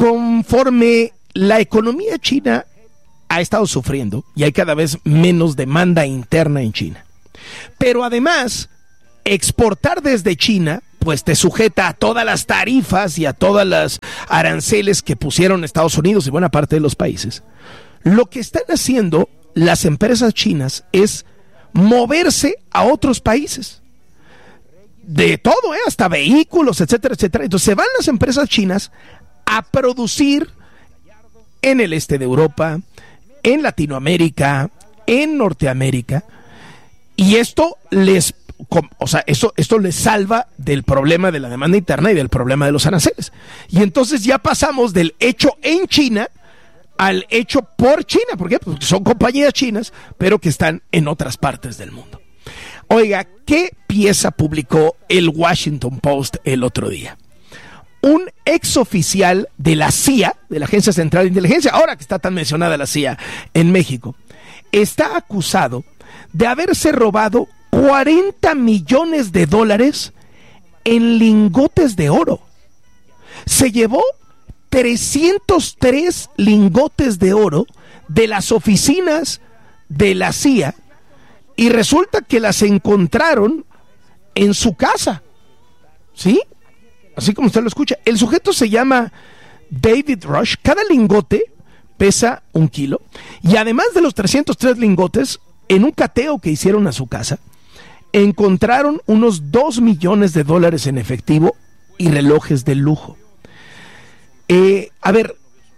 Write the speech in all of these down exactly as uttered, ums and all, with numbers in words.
conforme la economía china ha estado sufriendo y hay cada vez menos demanda interna en China. Pero además, exportar desde China, pues te sujeta a todas las tarifas y a todas las aranceles que pusieron Estados Unidos y buena parte de los países. Lo que están haciendo las empresas chinas es moverse a otros países. De todo, ¿eh? Hasta vehículos, etcétera, etcétera. Entonces se van las empresas chinas a producir en el este de Europa, en Latinoamérica, en Norteamérica, y esto les, o sea, esto, esto les salva del problema de la demanda interna y del problema de los aranceles. Y entonces ya pasamos del hecho en China al hecho por China. ¿Por qué? Porque son compañías chinas, pero que están en otras partes del mundo. Oiga, ¿qué pieza publicó el Washington Post el otro día? Un ex oficial de la C I A, de la Agencia Central de Inteligencia, ahora que está tan mencionada la C I A en México, está acusado de haberse robado cuarenta millones de dólares en lingotes de oro. Se llevó trescientos tres lingotes de oro de las oficinas de la C I A y resulta que las encontraron en su casa. ¿Sí? Así como usted lo escucha. El sujeto se llama David Rush. Cada lingote pesa un kilo. Y además de los trescientos tres lingotes, en un cateo que hicieron a su casa, encontraron unos dos millones de dólares en efectivo y relojes de lujo. Eh, a ver,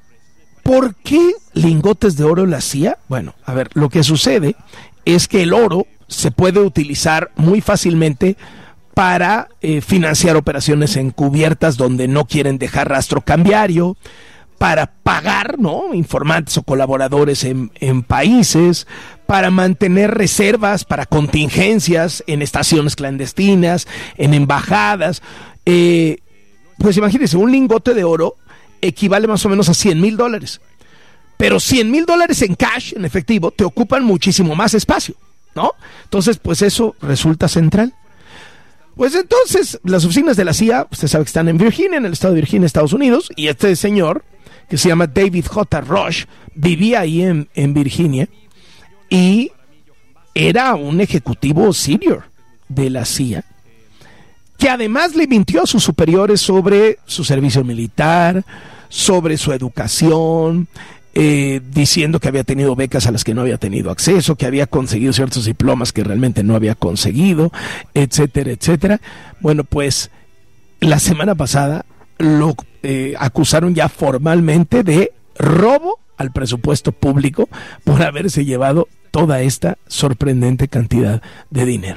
¿por qué lingotes de oro la C I A? Bueno, a ver, lo que sucede es que el oro se puede utilizar muy fácilmente para eh, financiar operaciones encubiertas donde no quieren dejar rastro cambiario, para pagar, ¿no?, informantes o colaboradores en, en países, para mantener reservas para contingencias en estaciones clandestinas, en embajadas. Eh, pues imagínense, un lingote de oro equivale más o menos a cien mil dólares. Pero cien mil dólares en cash, en efectivo, te ocupan muchísimo más espacio, ¿no? Entonces, pues eso resulta central. Pues entonces, las oficinas de la C I A, usted sabe que están en Virginia, en el estado de Virginia, Estados Unidos, y este señor, que se llama David J. Rush, vivía ahí en, en Virginia, y era un ejecutivo senior de la C I A, que además le mintió a sus superiores sobre su servicio militar, sobre su educación, Eh, diciendo que había tenido becas a las que no había tenido acceso, que había conseguido ciertos diplomas que realmente no había conseguido, etcétera, etcétera. Bueno, pues la semana pasada lo eh, acusaron ya formalmente de robo al presupuesto público por haberse llevado toda esta sorprendente cantidad de dinero.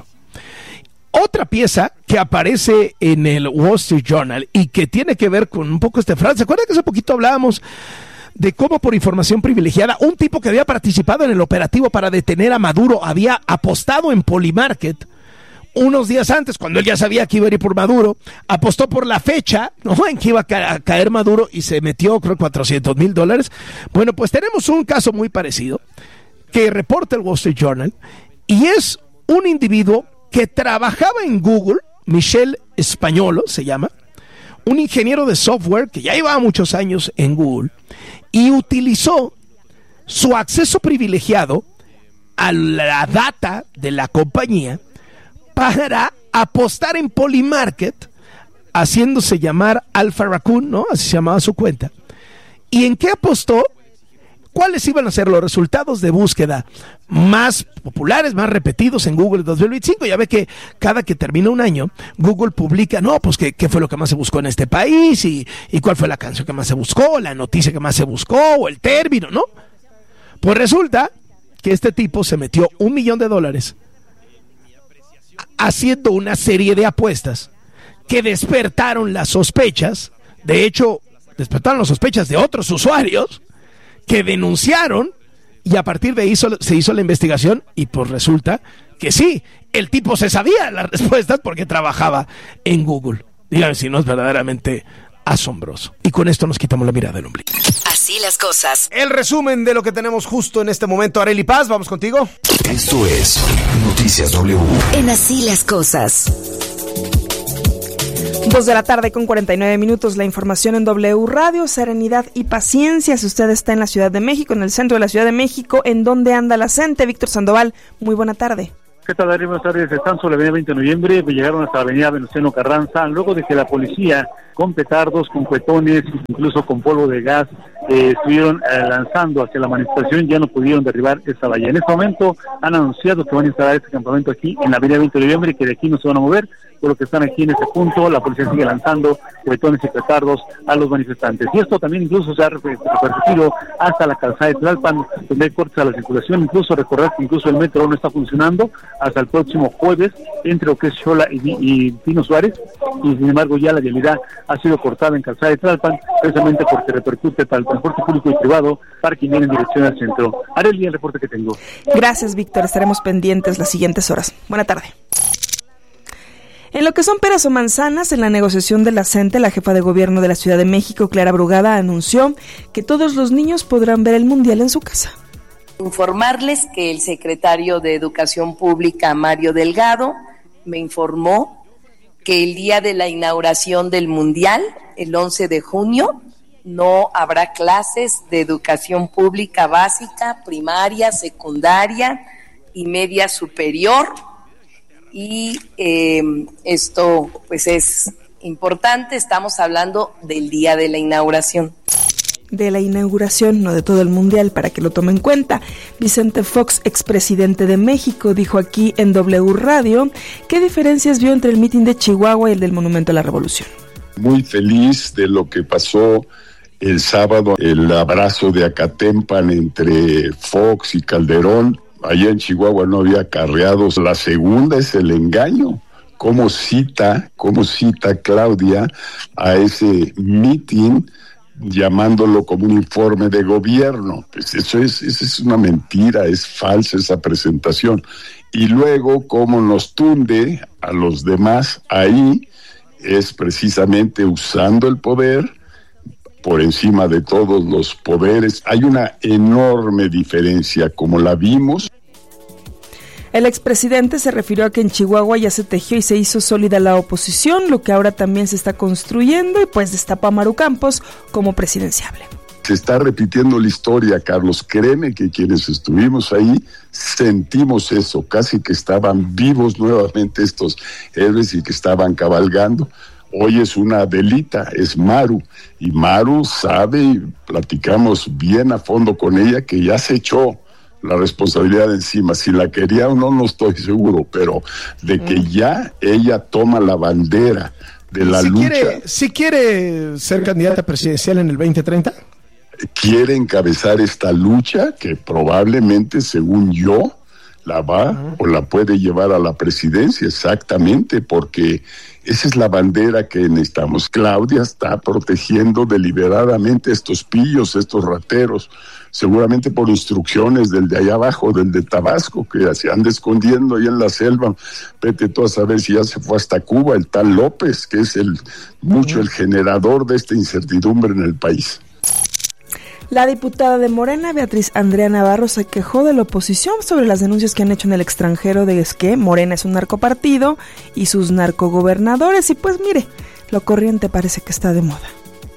Otra pieza que aparece en el Wall Street Journal y que tiene que ver con un poco este fraude. ¿Se acuerdan que hace poquito hablábamos de cómo por información privilegiada un tipo que había participado en el operativo para detener a Maduro había apostado en Polymarket unos días antes, cuando él ya sabía que iba a ir por Maduro, apostó por la fecha, ¿no?, en que iba a, ca- a caer Maduro y se metió, creo, cuatrocientos mil dólares? Bueno, pues tenemos un caso muy parecido que reporta el Wall Street Journal y es un individuo que trabajaba en Google, Michel Españolo se llama, un ingeniero de software que ya llevaba muchos años en Google y utilizó su acceso privilegiado a la data de la compañía para apostar en Polymarket, haciéndose llamar Alpha Raccoon, ¿no?, así se llamaba su cuenta. ¿Y en qué apostó? ¿Cuáles iban a ser los resultados de búsqueda más populares, más repetidos en Google dos mil veinticinco? Ya ve que cada que termina un año, Google publica, no, pues qué, qué fue lo que más se buscó en este país y, y cuál fue la canción que más se buscó, la noticia que más se buscó o el término, ¿no? Pues resulta que este tipo se metió un millón de dólares haciendo una serie de apuestas que despertaron las sospechas. De hecho, despertaron las sospechas de otros usuarios que denunciaron, y a partir de ahí hizo, se hizo la investigación y pues resulta que sí, el tipo se sabía las respuestas porque trabajaba en Google. Díganme si no es verdaderamente asombroso. Y con esto nos quitamos la mirada del ombligo. Así las cosas. El resumen de lo que tenemos justo en este momento. Arely Paz, vamos contigo. Esto es Noticias W. En Así las cosas. Dos de la tarde con cuarenta y nueve minutos, la información en W Radio, serenidad y paciencia. Si usted está en la Ciudad de México, en el centro de la Ciudad de México, ¿en dónde anda la gente? Víctor Sandoval, muy buena tarde. ¿Qué tal, Darío? Buenas tardes. Están sobre la avenida veinte de noviembre, llegaron hasta la avenida Venustiano Carranza, luego de que la policía, con petardos, con cuetones, incluso con polvo de gas, eh, estuvieron eh, lanzando hacia la manifestación, ya no pudieron derribar esta valla. En este momento han anunciado que van a instalar este campamento aquí en la avenida veinte de noviembre y que de aquí no se van a mover, por lo que están aquí en este punto. La policía sigue lanzando cuetones y petardos a los manifestantes. Y esto también incluso se ha repercutido hasta la calzada de Tlalpan, donde hay cortes a la circulación. Incluso recordar que incluso el metro no está funcionando hasta el próximo jueves entre lo que es Xola y, y Pino Suárez, y sin embargo ya la vialidad ha sido cortada en calzada de Tlalpan, precisamente porque repercute para el transporte público y privado para quien viene en dirección al centro. Haré el reporte que tengo. Gracias, Víctor. Estaremos pendientes las siguientes horas. Buena tarde. En lo que son peras o manzanas, en la negociación de la CENTE, la jefa de gobierno de la Ciudad de México, Clara Brugada, anunció que todos los niños podrán ver el Mundial en su casa. Informarles que el secretario de Educación Pública, Mario Delgado, me informó que el día de la inauguración del Mundial, el once de junio, no habrá clases de educación pública básica, primaria, secundaria y media superior. Y eh, esto pues es importante, estamos hablando del día de la inauguración. De la inauguración, no de todo el Mundial, para que lo tome en cuenta. Vicente Fox, expresidente de México, dijo aquí en W Radio qué diferencias vio entre el mitin de Chihuahua y el del Monumento a la Revolución. Muy feliz de lo que pasó el sábado, el abrazo de Acatempan entre Fox y Calderón. Allá en Chihuahua no había acarreados. La segunda es el engaño. ¿Cómo cita, cómo cita Claudia a ese mitin llamándolo como un informe de gobierno? Pues eso es, eso es una mentira, es falsa esa presentación. Y luego cómo nos tunde a los demás ahí es precisamente usando el poder por encima de todos los poderes. Hay una enorme diferencia, como la vimos. El expresidente se refirió a que en Chihuahua ya se tejió y se hizo sólida la oposición, lo que ahora también se está construyendo, y pues destapó a Maru Campos como presidenciable. Se está repitiendo la historia, Carlos. Créeme que quienes estuvimos ahí sentimos eso, casi que estaban vivos nuevamente estos héroes y que estaban cabalgando. Hoy es una Adelita, es Maru, y Maru sabe, y platicamos bien a fondo con ella, que ya se echó la responsabilidad encima. Si la quería o no, no estoy seguro, pero de que ya ella toma la bandera de la si lucha. Quiere, si quiere ser candidata presidencial en el veinte treinta. Quiere encabezar esta lucha que probablemente, según yo, la va uh-huh. o la puede llevar a la presidencia, exactamente, porque esa es la bandera que necesitamos. Claudia está protegiendo deliberadamente estos pillos, estos rateros, seguramente por instrucciones del de allá abajo, del de Tabasco, que se anda escondiendo ahí en la selva. Vete tú a saber si ya se fue hasta Cuba, el tal López, que es el mucho el generador de esta incertidumbre en el país. La diputada de Morena, Beatriz Andrea Navarro, se quejó de la oposición sobre las denuncias que han hecho en el extranjero de que Morena es un narcopartido y sus narcogobernadores, y pues mire, lo corriente parece que está de moda.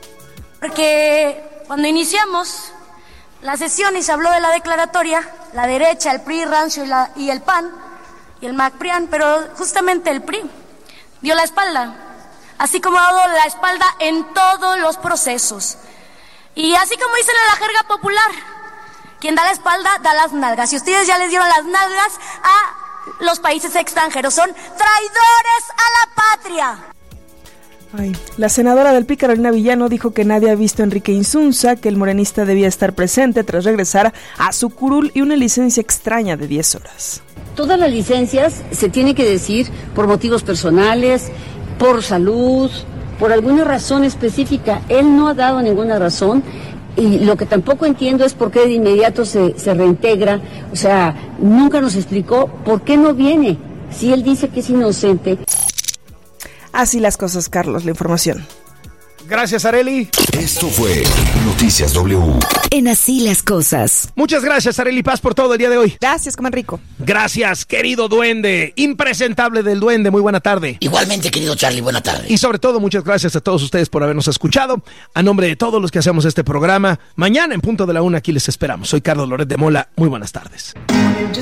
Porque cuando iniciamos la sesión y se habló de la declaratoria, la derecha, el P R I, Rancio y, la, y el P A N y el MACPRIAN, pero justamente el P R I dio la espalda, así como ha dado la espalda en todos los procesos. Y así como dicen en la jerga popular, quien da la espalda da las nalgas. Y ustedes ya les dieron las nalgas a los países extranjeros. Son traidores a la patria. Ay, la senadora del P R I, Carolina Villano, dijo que nadie ha visto a Enrique Insunza, que el morenista debía estar presente tras regresar a su curul y una licencia extraña de diez horas. Todas las licencias se tiene que decir por motivos personales, por salud, por alguna razón específica. Él no ha dado ninguna razón, y lo que tampoco entiendo es por qué de inmediato se, se reintegra. O sea, nunca nos explicó por qué no viene, si él dice que es inocente. Así las cosas, Carlos, la información. Gracias, Arely. Esto fue Noticias W. En Así las Cosas. Muchas gracias, Arely Paz, por todo el día de hoy. Gracias, coman rico. Gracias, querido duende, impresentable del duende, muy buena tarde. Igualmente, querido Charlie, buena tarde. Y sobre todo, muchas gracias a todos ustedes por habernos escuchado. A nombre de todos los que hacemos este programa, mañana en punto de la una aquí les esperamos. Soy Carlos Loret de Mola, muy buenas tardes.